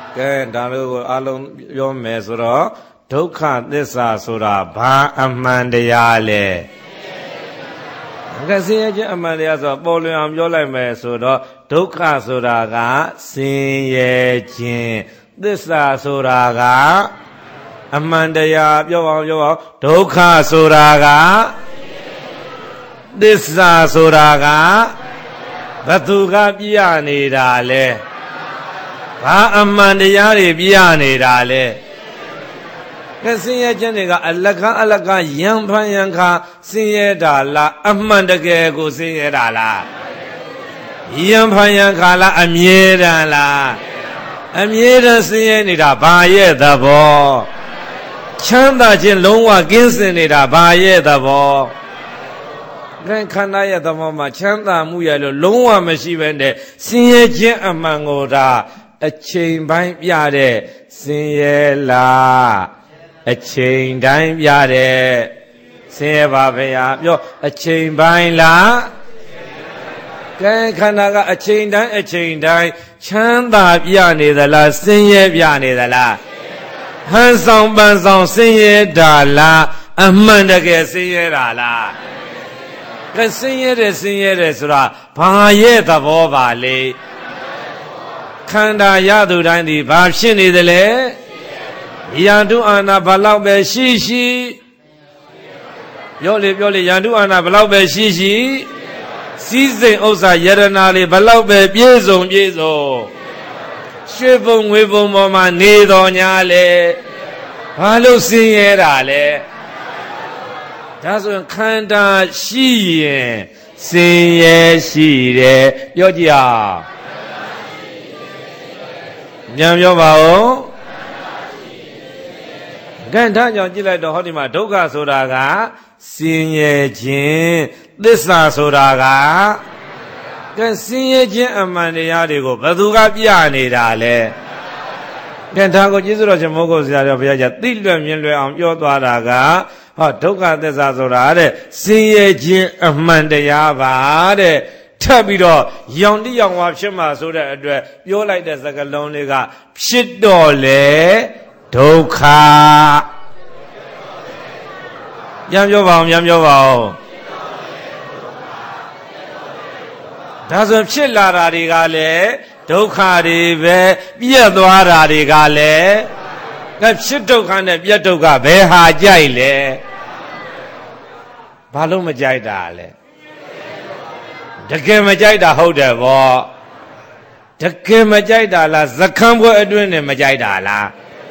ကဲဒါလို့အလုံးပြောမယ်ဆိုတော့ဒုက္ခသစ္စာဆိုတာဘာအမှန်တရားလဲကဲဆင်းရဲခြင်းအမှန်တရားဆိုပေါ်လွင်အောင်ပြောလိုက်မယ်ဆိုတော့ဒုက္ခဆိုတာကဆင်းရဲခြင်းသစ္စာဆိုတာကအမှန်တရားပြောအောင်ဒုက္ခဆိုတာကသစ္စာဆိုတာကဘသူကပြနေတာလဲဘာအမှန်တရားတွေပြနေတာလဲကဲဆင်းရဲခြင်းတွေကအလကယံဖန်ယံခါဆင်းရဲတာလားအမှန်တကယ်ကိုဆင်းရဲတာလားယံဖန်ယံခါလားအမြဲတမ်းလားအမြဲတမ်းဆင်းရဲနေတာဘာရဲ့သဘောချမ်းသာခြင်းလုံးဝကင်းစင်နေတာဘာရဲ့သဘောခန္ဓာရဲ့သဘောမှာချမ်းသာမှုရလို့လုံးဝမရှိဘဲနဲ့ဆင်းရဲခြင်းအမှန်ကိုဒါအချိန်ပိုင်းပြတဲ့ဆင်းရဲလားအချိန်တိုင်းပြတဲ့ဆင်းရဲပါဗျာပြောအချိန်ပိုင်းလားကဲခန္ဓာကအချိန်တိုင်းချမ်းသာပြနေသလားဆင်းရဲပြနေသလားဟန်ဆောင်ပန်ဆောင်ဆင်းရဲတာလားအမှန်တကယ်ဆင်းရဲတာလားကဲဆင်းရဲတယ်ဆိုတာဘာရဲ့သဘောပါလဲခန္ဓာရသူတိုင်းဒီဘာဖြစ်နေသလဲယန္တုအာနာဘလောက်ပဲရှိပြောလေယန္တုအာနာဘလောက်ပဲရှိစည်းစိမ်ဥစ္စာယရနာလေးဘလောက်ပဲပြည့်စုံရွှေပုံငွေပုံပေါ်မှာနေတော်ညာလေဘာလို့ဆင်းရဲတာလဲဒါဆိုရင်ခန္ဓာရှိရင်ဆင်းရဲရှိတယ်ပြောကြည့်အောင်ပြန်ပြောပါဦးကဲဒါကြောင့်ကြည့်လိုက်တော့ဟောဒီမှာဒုက္ခဆိုတာကဆင်းရဲခြင်းသစ္စာဆိုတာကကဲဆင်းရဲခြင်းအမှန်တရားတွေကိုဘယ်သူကပြနေတာလဲကဲဒါကိုကျေးဇူးတော်ရှင်မိုးကုတ်ဆရာတော်ဘုရားကြီးသိလွယ်မြင်လွယ်အောင်ပြောသွားတာကဟောဒုက္ခသစ္စာဆိုတာတဲ့ဆင်းရဲခြင်းအမှန်တရားပါတဲ့ထပ်ပြီးတော့ရောင်တိရောင်ဝါဖြစ်မှာဆိုတဲ့အတွက်ပြောလိုက်တဲ့စကားလုံးလေးကဖြစ်တော့လေဒုက္ခပြန်ပြောပါအောင်ဒါဆိုဖြစ်လာတာတွေကလည်းဒုက္ခတွေပဲပြတ်သွားတာတွေကလည်းကဲဖြစ်ဒုက္ခနဲ့ပြတ်ဒုက္ခဘယ်ဟာကြိုက်လဲဘာလို့မကြိုက်တာလဲတကယ်မကြိုက်တာဟုတ်တယ်ဗောတကယ်မကြိုက်တာလားဇခန်းဘွဲအတွင်းနဲ့မကြိုက်တာလား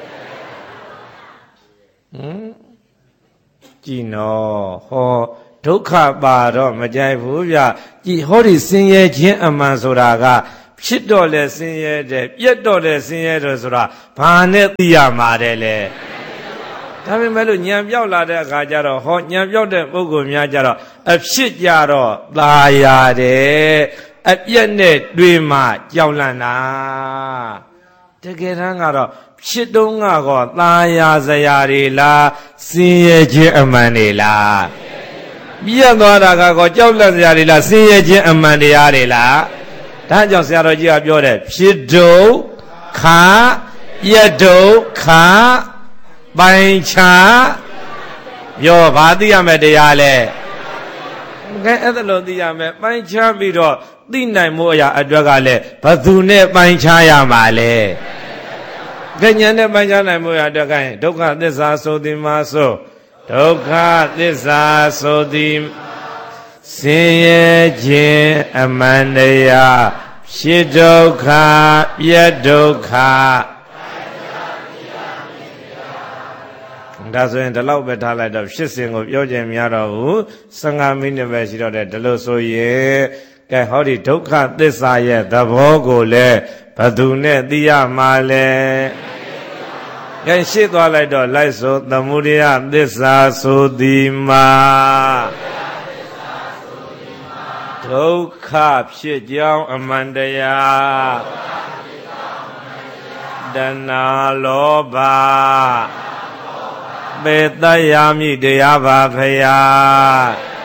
ကြည်နော်ဟောဒုက္ခပါတော့မကြိုက်ဘူးဗျကြည်ဟောဒီဆင်းရဲခြင်းအမှန်ဆိုတာကဖြစ်တော့လဲဆင်းရဲတယ်ပြတ်တော့လဲဆင်းရဲတယ်ဆိုတာဘာနဲ့သိရမှာတယ်လဲဒါပေမဲ့လို့ဉာဏ်ပြောက်လာတဲ့အခါကျတော့ဟောဉာဏ်ပြောက်တဲ့ပုဂ္ဂိုလ်များကြတော့အဖြစ်ကြတော့သာရတယ်အပြက်နဲ့တွေ့မှကြောက်လန့်တာတကယ်တမ်းကတော့ဖြစ်တုံးကတော့သာယာစရာတွေလားဆင်းရဲခြင်းအမှန်တွေလားပြတ်သွားတာကတော့ကြောက်လန့်စရာတွေလားဆင်းရဲခြင်းအမှန်တရားတွေလားဒါကြောင့်ဆရာတော်ကြီးကပြောတယ်ဖြစ်ဒုက္ခပြတ်ဒုက္ခပိုင်ချပြောဘာသိရမယ်တရားလဲကဲအဲ့ဒါလို့သိရမယ်ပိုင်ချပြီးတော့သိနိုင်မှုအရာအတွက်ကလည်းဘသူနဲ့ပိုင်ချရမှာလဲကဉာဏ်နဲ့ပိုင်ချနိုင်မှုအရာအတွက်ကဒုက္ခသစ္စာဆိုသည်မှာဆိုဒုက္ခသစ္စာဆိုသည်ဆင်းရဲခြင်းအမှန်တရားဖြစ်ဒုက္ခပြတ်ဒုက္ခဒါဆိုရင်ဒီလောက်ပဲထားလိုက်တော့ဖြစ်စဉ်ကိုပြောခြင်းများတော့ဘူး15မိနစ်ပဲရှိတော့တယ်ဒီလိုဆိုရင်ကဲဟောဒီဒုက္ခသစ္စာရဲ့သဘောကိုလည်းဘယ်သူနဲ့သိရမှာလဲကဲရှင်းသွားလိုက်တော့လိုက်ဆိုသမုဒယသစ္စာဆိုသည်မှာဒုက္ခဖြစ်ကြောင်းအမှန်တရားတဏှာလောဘပေတ္တယာမိတရားပါဖရာ